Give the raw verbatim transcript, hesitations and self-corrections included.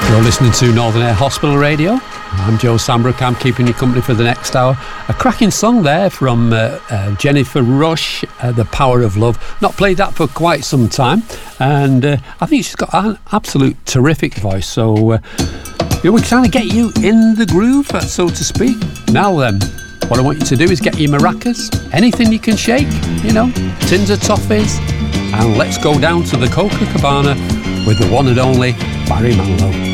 You're listening to Northern Air Hospital Radio. I'm Joe Sambrook. I'm keeping you company for the next hour. A cracking song there from uh, uh, Jennifer Rush, uh, The Power of Love. Not played that for quite some time, and uh, I think she's got an absolute terrific voice. So uh, yeah, we're trying to get you in the groove, so to speak. Now then, what I want you to do is get your maracas, anything you can shake, you know, tins of toffees, and let's go down to the Copacabana with the one and only Barry Manilow.